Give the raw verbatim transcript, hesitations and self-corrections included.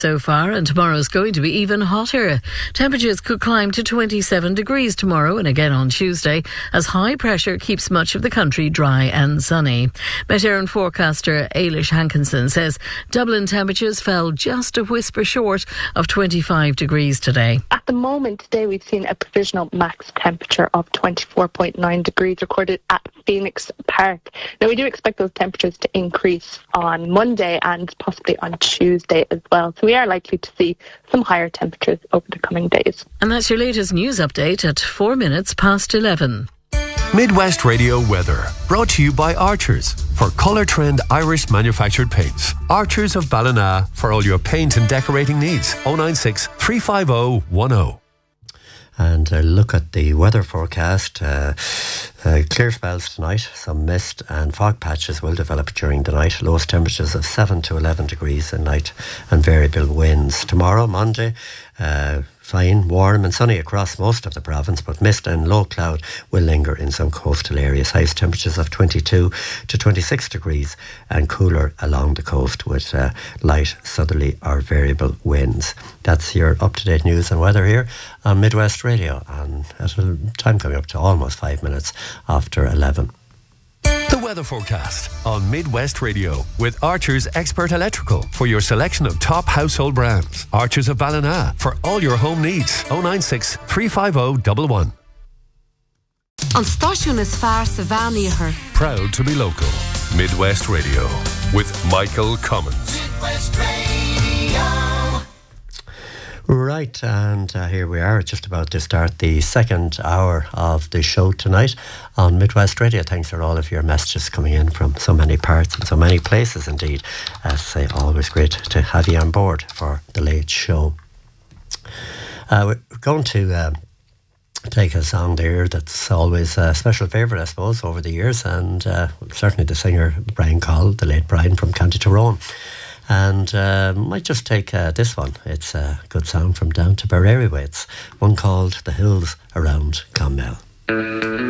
so far, and tomorrow's going to be even hotter. Temperatures could climb to twenty-seven degrees tomorrow and again on Tuesday as high pressure keeps much of the country dry and sunny. Met Éireann forecaster Ailish Hankinson says Dublin temperatures fell just a whisper short of twenty-five degrees today. At the moment today we've seen a provisional max temperature of twenty-four point nine degrees recorded at Phoenix Park. Now we do expect those temperatures to increase on Monday and possibly on Tuesday as well. So we are likely to see some higher temperatures over the coming days. And that's your latest news update at four minutes past eleven. Midwest Radio weather, brought to you by Archers for Colour Trend Irish manufactured paints. Archers of Ballina for all your paint and decorating needs. oh nine six, three five oh, one oh. And uh, look at the weather forecast. Uh, uh, clear spells tonight. Some mist and fog patches will develop during the night. Lowest temperatures of seven to eleven degrees at night and variable winds. Tomorrow, Monday, uh, fine, warm and sunny across most of the province, but mist and low cloud will linger in some coastal areas. Highest temperatures of twenty-two to twenty-six degrees and cooler along the coast with uh, light southerly or variable winds. That's your up-to-date news and weather here on Midwest Radio, and at a time coming up to almost five minutes after eleven. The weather forecast on Midwest Radio with Archers Expert Electrical for your selection of top household brands. Archers of Ballina for all your home needs. oh nine six, three five oh, one one. An stáisiún is fearr sa bhean. Proud to be local. Midwest Radio with Michael Cummins. Midwest Radio. Right, and uh, here we are just about to start the second hour of the show tonight on Midwest Radio. Thanks for all of your messages coming in from so many parts and so many places indeed. As I say, always great to have you on board for the late show. Uh, we're going to um, take a song there that's always a special favourite, I suppose, over the years, and uh, certainly the singer Brian Call, the late Brian from County Tyrone. And uh, might just take uh, this one. It's a good song from down to Berreri way. It's one called The Hills Around Clonmel.